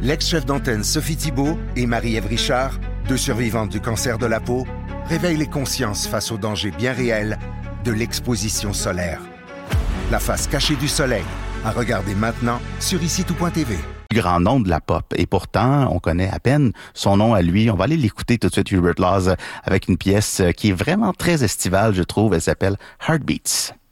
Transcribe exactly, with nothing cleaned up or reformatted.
L'ex-chef d'antenne Sophie Thibault et Marie-Ève Richard, deux survivantes du cancer de la peau, réveillent les consciences face aux dangers bien réels de l'exposition solaire. La face cachée du soleil, à regarder maintenant sur ici tout point t v. Grand nom de la pop. Et pourtant, on connaît à peine son nom à lui. On va aller l'écouter tout de suite, Hubert Laws, avec une pièce qui est vraiment très estivale, je trouve. Elle s'appelle Heartbeats.